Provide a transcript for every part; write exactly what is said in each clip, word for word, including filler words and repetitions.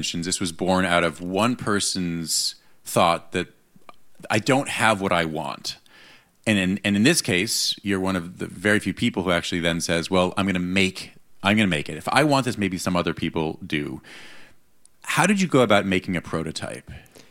This was born out of one person's thought that I don't have what I want. And in, and in this case, you're one of the very few people who actually then says, well, I'm going to make, I'm going to make it. If I want this, maybe some other people do. How did you go about making a prototype?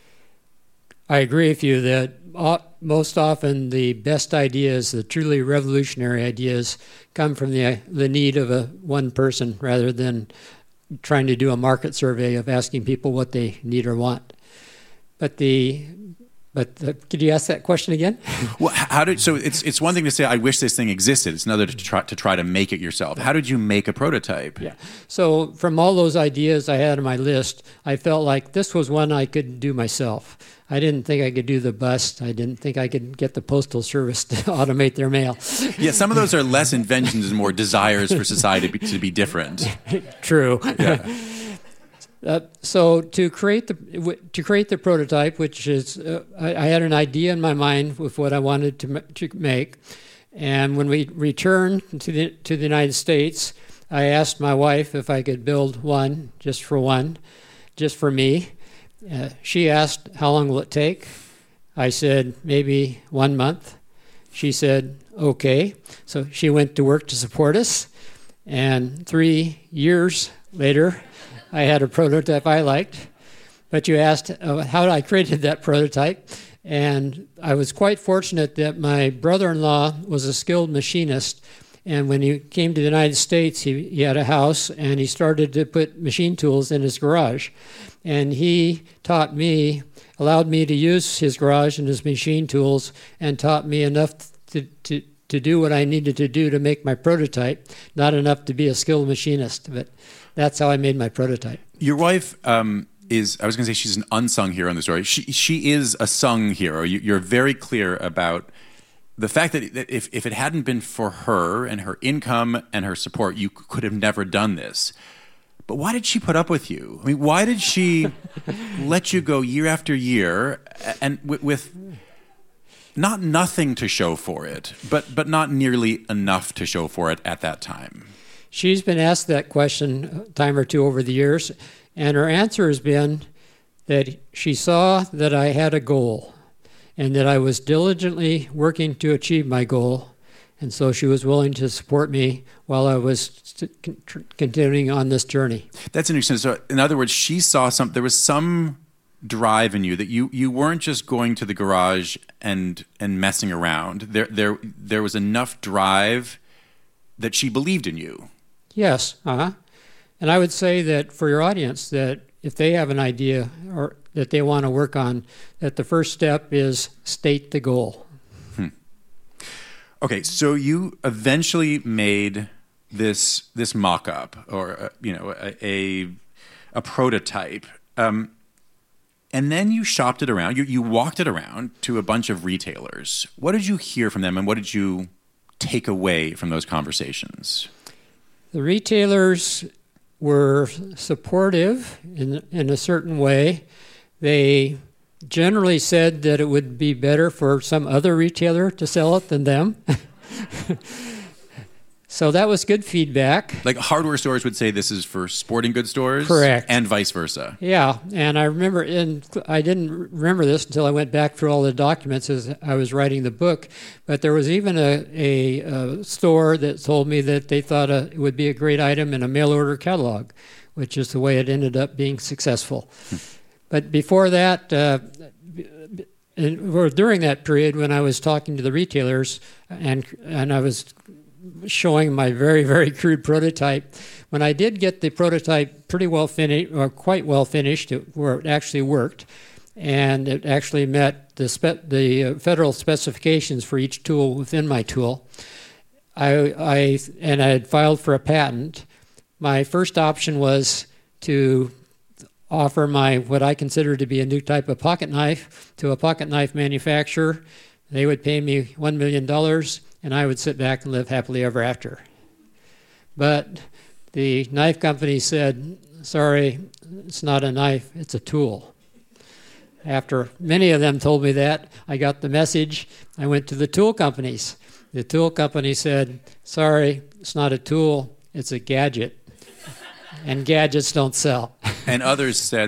I agree with you that most often the best ideas, the truly revolutionary ideas, come from the the need of a one person rather than trying to do a market survey of asking people what they need or want. But the but the, could you ask that question again? Well, how did so? It's it's one thing to say I wish this thing existed. It's another to try to try to make it yourself. How did you make a prototype? Yeah. So from all those ideas I had on my list, I felt like this was one I could do myself. I didn't think I could do the bus. I didn't think I could get the Postal Service to automate their mail. Yeah, some of those are less inventions and more desires for society to be, to be different. True. Yeah. Uh, so to create the to create the prototype, which is uh, I, I had an idea in my mind with what I wanted to to make, and when we returned to the to the United States, I asked my wife if I could build one just for one, just for me. Uh, she asked, how long will it take? I said, maybe one month. She said, okay. So she went to work to support us. And three years later, I had a prototype I liked. But you asked uh, how I created that prototype. And I was quite fortunate that my brother-in-law was a skilled machinist. And when he came to the United States, he, he had a house, and he started to put machine tools in his garage. And he taught me, allowed me to use his garage and his machine tools, and taught me enough to, to, to do what I needed to do to make my prototype, not enough to be a skilled machinist. But that's how I made my prototype. Your wife um, is, I was going to say she's an unsung hero in the story. She, she is a sung hero. You, you're very clear about the fact that if, if it hadn't been for her and her income and her support, you could have never done this. But why did she put up with you? I mean, why did she let you go year after year and with, with not nothing to show for it, but but not nearly enough to show for it at that time? She's been asked that question a time or two over the years, and her answer has been that she saw that I had a goal and that I was diligently working to achieve my goal. And so she was willing to support me while I was continuing on this journey. That's interesting. So, in other words, she saw some. There was some drive in you that you you weren't just going to the garage and and messing around. There there there was enough drive that she believed in you. Yes. Uh huh. And I would say that for your audience, that if they have an idea or that they want to work on, that the first step is state the goal. Okay, so you eventually made this this mock-up, or uh, you know, a a, a prototype, um, and then you shopped it around. You you walked it around to a bunch of retailers. What did you hear from them, and what did you take away from those conversations? The retailers were supportive in in a certain way. They generally said that it would be better for some other retailer to sell it than them. So that was good feedback. Like hardware stores would say this is for sporting goods stores? Correct. And vice versa. Yeah, and I remember, and I didn't remember this until I went back through all the documents as I was writing the book, but there was even a, a, a store that told me that they thought a, it would be a great item in a mail order catalog, which is the way it ended up being successful. But before that, uh, and, or during that period when I was talking to the retailers and and I was showing my very, very crude prototype, when I did get the prototype pretty well finished, or quite well finished, it, where it actually worked, and it actually met the spe- the federal specifications for each tool within my tool, I, I and I had filed for a patent. My first option was to offer my what I consider to be a new type of pocket knife to a pocket knife manufacturer. They would pay me one million dollars, and I would sit back and live happily ever after. But the knife company said, sorry, it's not a knife, it's a tool. After many of them told me that, I got the message. I went to the tool companies. The tool company said, sorry, it's not a tool, it's a gadget. and gadgets don't sell. And others said